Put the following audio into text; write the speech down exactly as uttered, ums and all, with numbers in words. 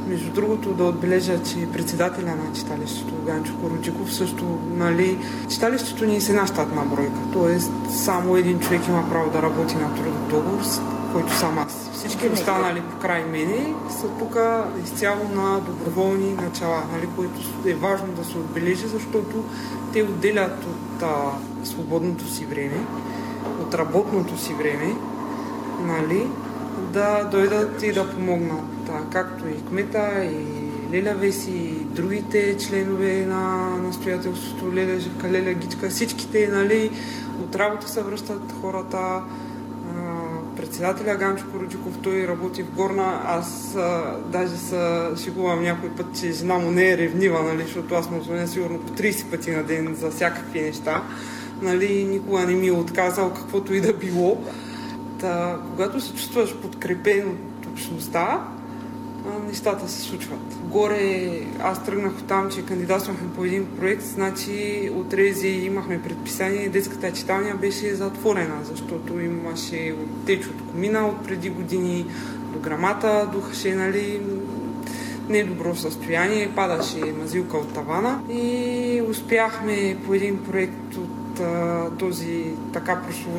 Между другото да отбележа, че председателя на читалището Ганчо Короджиков също, нали, читалището ни е с една щатна бройка, т.е. само един човек има право да работи на трудов договор, който съм аз. Всички останали покрай мене са тук изцяло на доброволни начала, нали, което е важно да се отбележи, защото те отделят от а, свободното си време, от работното си време, нали, да дойдат и да помогнат. Да, както и кмета, и Леля Веси, и другите членове на настоятелството, Леля Живка, Леля Гичка, всичките, нали, от работа се връщат хората. Председателя Ганчо Короджиков, той работи в Горна. Аз а, даже се шегувам някой път, че жена му не е ревнива, нали, защото аз му звъня сигурно по трийсет пъти на ден за всякакви неща. Нали, никога не ми е отказал каквото и да било. Та, когато се чувстваш подкрепен от общността, нещата се случват. Горе аз тръгнах от там, че кандидатствахме по един проект, значи от Рези имахме предписание, детската читалня беше затворена, защото имаше теч от комина от преди години до грамата, духаше, нали, недобро състояние, падаше мазилка от тавана и успяхме по един проект от а, този така прословут